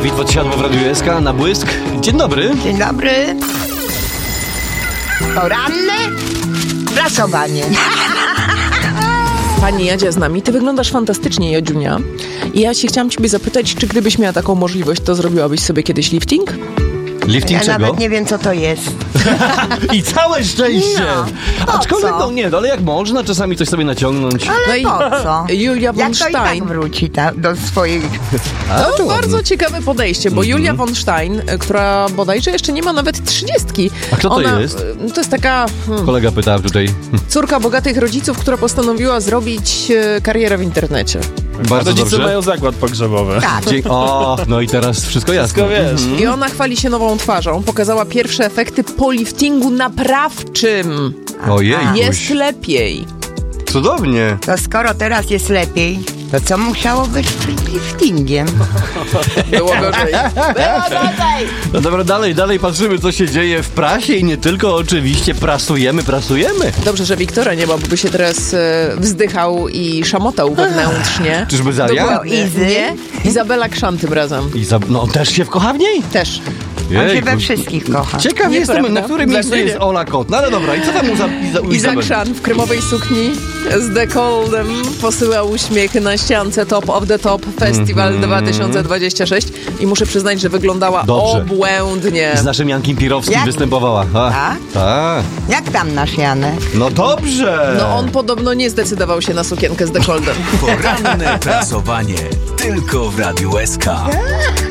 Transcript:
Bitwa siadło w Radiu SK na błysk. Dzień dobry. Dzień dobry. Poranne prasowanie. Pani Jadzia z nami. Ty wyglądasz fantastycznie, Jadziunia. I ja się chciałam ciebie zapytać, czy gdybyś miała taką możliwość, to zrobiłabyś sobie kiedyś lifting? Lifting Ja czego? nawet nie wiem, co to jest. I całe szczęście! No, Aczkolwiek, po co? ale jak można czasami coś sobie naciągnąć. Ale i po co? Julia von Jak to i tak Stein. wróci do swoich... To bardzo ciekawe podejście, bo Julia von Stein, która bodajże jeszcze nie ma nawet 30. A kto to jest? To jest taka Kolega pytała tutaj. córka bogatych rodziców, która postanowiła zrobić karierę w internecie. Bardzo Rodzice dobrze. mają zakład pogrzebowy. Tak. O, no i teraz wszystko jasne. Wszystko wiesz. I ona chwali się nową twarzą. Pokazała pierwsze efekty po liftingu naprawczym. Ojej, Jest lepiej. cudownie. To skoro teraz jest lepiej, to co musiało być przed liftingiem? Było gorzej. No dobra, dalej patrzymy, co się dzieje w prasie i nie tylko, oczywiście prasujemy. Dobrze, że Wiktora nie ma, bo by się teraz wzdychał i szamotał wewnętrznie. Czyżby Zaria? Dokładnie. Izy? Nie. Izabela Krzan tym razem. No on też się wkocha w niej? Też. On się we wszystkich kocha. Ciekaw jestem, Nieprawda. na którym miejscu Znaczy jest Ola Kot. No ale dobra, i co tam u Iza Izabeli? Krzan w kremowej sukni z dekoldem posyła uśmiechy na ściance Top of the Top Festival 2026 i muszę przyznać, że wyglądała Dobrze. obłędnie. Z naszym Jankiem Pirowskim Jak? występowała. Tak? Tak. Jak tam nasz Janek? No dobrze. No on podobno nie zdecydował się na sukienkę z dekoldem. Poranne prasowanie tylko w Radiu SK.